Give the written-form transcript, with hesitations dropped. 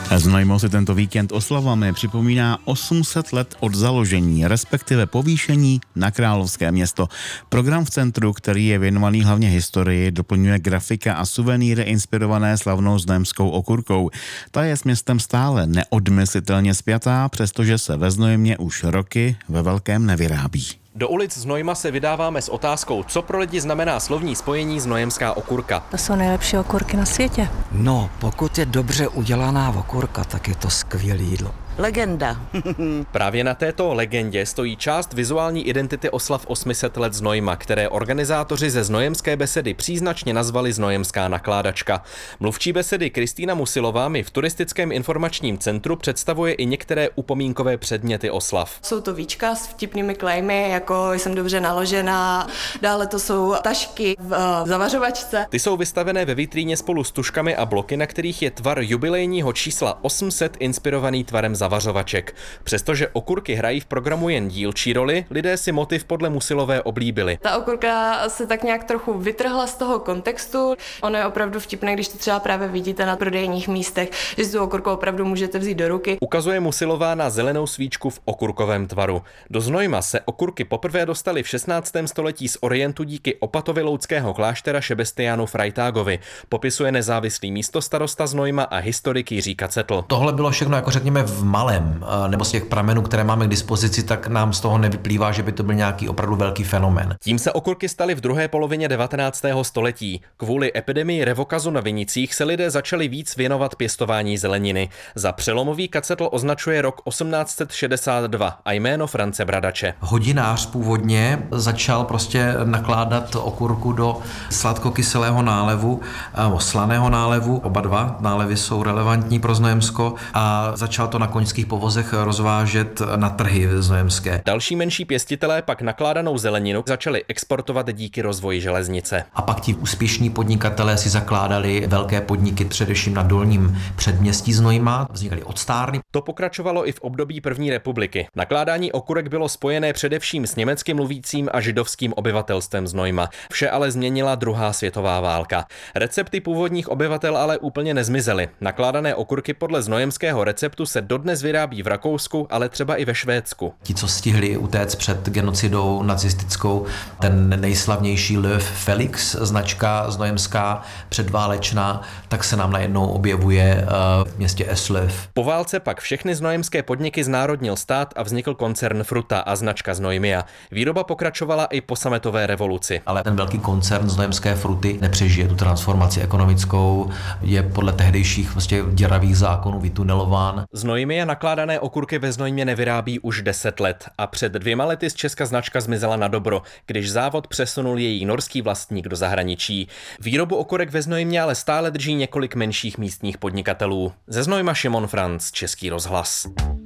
Znojmo si tento víkend oslavami připomíná 800 let od založení, respektive povýšení na královské město. Program v centru, který je věnovaný hlavně historii, doplňuje grafika a suvenýry inspirované slavnou znojemskou okurkou. Ta je s městem stále neodmyslitelně spjatá, přestože se ve Znojmě už roky ve velkém nevyrábí. Do ulic Znojma se vydáváme s otázkou, co pro lidi znamená slovní spojení znojemská okurka. To jsou nejlepší okurky na světě. No, pokud je dobře udělaná okurka, tak je to skvělé jídlo. Legenda. Právě na této legendě stojí část vizuální identity oslav 800 let Znojma, které organizátoři ze Znojemské besedy příznačně nazvali Znojemská nakládačka. Mluvčí besedy Kristýna Musilová mi v turistickém informačním centru představuje i některé upomínkové předměty oslav. Jsou to víčka s vtipnými klejmy, jako jsem dobře naložená, dále to jsou tašky v zavařovačce. Ty jsou vystavené ve vitríně spolu s tužkami a bloky, na kterých je tvar jubilejního čísla 800 inspirovaný tvarem zavařovaček. Přestože okurky hrají v programu jen dílčí roli, lidé si motiv podle Musilové oblíbili. Ta okurka se tak nějak trochu vytrhla z toho kontextu. Ono je opravdu vtipné, když to třeba právě vidíte na prodejních místech, že si tu okurku opravdu můžete vzít do ruky. Ukazuje Musilová na zelenou svíčku v okurkovém tvaru. Do Znojma se okurky poprvé dostaly v 16. století z Orientu díky opatovi loudského kláštera Šebestiánu Frajtágovi, popisuje nezávislý místostarosta Znojma a historik Jiří Kacetl. Tohle bylo všechno jako řekněme v malém, nebo z těch pramenů, které máme k dispozici, tak nám z toho nevyplývá, že by to byl nějaký opravdu velký fenomén. Tím se okurky staly v druhé polovině 19. století. Kvůli epidemii revokazu na vinicích se lidé začali víc věnovat pěstování zeleniny. Za přelomový Kacetl označuje rok 1862 a jméno France Bradače. Hodinář původně začal prostě nakládat okurku do sladkokyselého nálevu, slaného nálevu. Oba dva nálevy jsou relevantní pro Znojemsko a začal to na koňských povozech rozvážet na trhy znojemské. Další menší pěstitelé pak nakládanou zeleninu začali exportovat díky rozvoji železnice. A pak ti úspěšní podnikatelé si zakládali velké podniky především na dolním předměstí Znojma, vznikaly octárny. To pokračovalo i v období první republiky. Nakládání okurek bylo spojené především s německy mluvícím a židovským obyvatelstvem Znojma. Vše ale změnila druhá světová válka. Recepty původních obyvatel ale úplně nezmizely. Nakládané okurky podle znojemského receptu se dodnes vyrábí v Rakousku, ale třeba i ve Švédsku. Ti, co stihli utéct před genocidou nacistickou, ten nejslavnější Löw Felix, značka znojemská předválečná, tak se nám najednou objevuje v městě Eslöv. Po válce pak všechny znojemské podniky znárodnil stát a vznikl koncern Fruta a značka Znojmia. Výroba pokračovala i po sametové revoluci. Ale ten velký koncern znojemské Fruty nepřežije tu transformaci ekonomickou, je podle tehdejších děravých zákonů vytunelován. Znojmia nakládané okurky ve Znojmě nevyrábí už 10 let a před 2 lety z Česka značka zmizela na dobro, když závod přesunul její norský vlastník do zahraničí. Výrobu okurek ve Znojmě ale stále drží několik menších místních podnikatelů. Ze Znojma Šimon Franc, Český rozhlas.